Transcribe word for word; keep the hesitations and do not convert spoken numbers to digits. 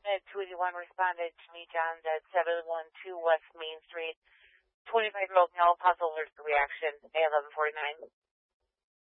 at two eighty-one responded to me, John, at seven one two West Main Street. twenty-five-year-old male, possible allergic reaction, A eleven forty-nine.